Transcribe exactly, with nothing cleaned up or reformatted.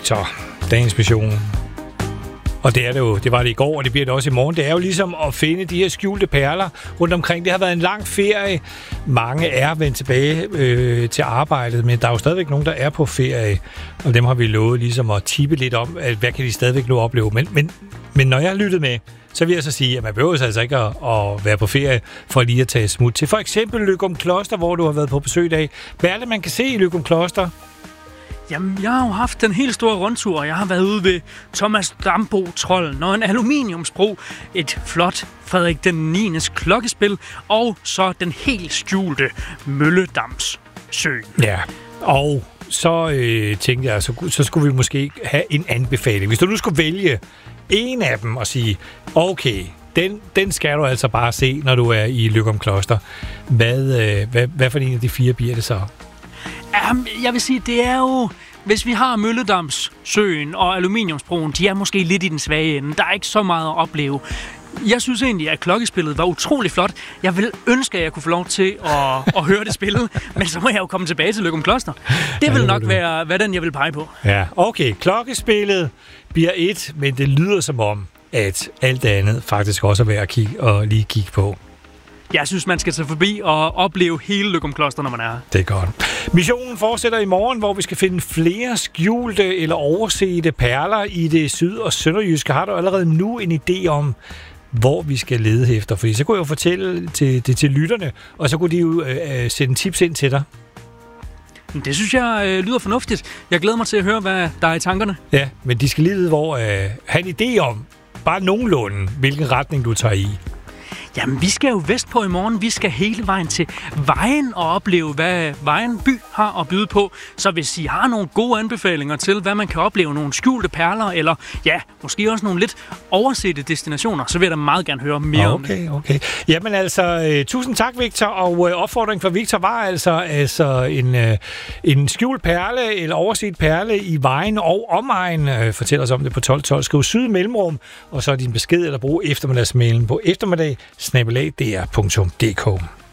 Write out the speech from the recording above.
Victor. Dagens mission. Og det er det jo. Det var det i går, og det bliver det også i morgen. Det er jo ligesom at finde de her skjulte perler rundt omkring. Det har været en lang ferie. Mange er vendt tilbage øh, til arbejdet, men der er jo stadigvæk nogen, der er på ferie. Og dem har vi lovet ligesom at tippe lidt om, at hvad kan de stadigvæk nå at opleve. Men, men, men når jeg har lyttet med, så vil jeg så sige, at man behøver altså ikke at, at være på ferie for lige at tage smut til for eksempel Løgumkloster, hvor du har været på besøg i dag. Hvad er det, man kan se i Løgumkloster? Jamen, jeg har jo haft den helt store rundtur. Jeg har været ude ved Thomas Dambo-trolden og en aluminiumsbro, et flot Frederik den niendes klokkespil, og så den helt skjulte Mølledamssøen. Ja, og så øh, tænkte jeg, så, så skulle vi måske have en anbefaling. Hvis du nu skulle vælge en af dem og sige, okay, den, den skal du altså bare se, når du er i Løgumkloster. Hvad, øh, hvad, hvad for en af de fire bliver det så? Jamen, jeg vil sige, det er jo... Hvis vi har Mølledamssøen og Aluminiumsbroen, de er måske lidt i den svage ende. Der er ikke så meget at opleve. Jeg synes egentlig, at klokkespillet var utrolig flot. Jeg ville ønske, at jeg kunne få lov til at, at høre det spillet, men så må jeg jo komme tilbage til Løgumkloster. Det vil nok være, være den, jeg vil pege på. Ja, okay. Klokkespillet bliver et, men det lyder som om, at alt det andet faktisk også er værd at kigge og lige kigge på. Jeg synes, man skal tage forbi og opleve hele Løgumkloster, når man er her. Det er godt. Missionen fortsætter i morgen, hvor vi skal finde flere skjulte eller oversete perler i det syd- og sønderjyske. Har du allerede nu en idé om, hvor vi skal lede efter? Fordi så kunne jeg jo fortælle det til, til lytterne, og så kunne de jo øh, sende tips ind til dig. Det synes jeg øh, lyder fornuftigt. Jeg glæder mig til at høre, hvad der er i tankerne. Ja, men de skal lige vide, hvor øh, have en idé om, bare nogenlunde, hvilken retning du tager i. Jamen, vi skal jo vestpå i morgen. Vi skal hele vejen til Vejen og opleve, hvad Vejen by har at byde på. Så hvis I har nogle gode anbefalinger til, hvad man kan opleve, nogle skjulte perler, eller ja, måske også nogle lidt oversete destinationer, så vil jeg da meget gerne høre mere okay, om det. Okay, okay. Jamen altså, uh, tusind tak, Victor. Og uh, opfordringen fra Victor var altså, altså en, uh, en skjult perle, eller overset perle i Vejen og omegn. Uh, fortæl os om det på tolv tolv. Skriv syd mellemrum, og så din besked eller brug eftermiddagsmailen på eftermiddag snabel-a d r punktum d k.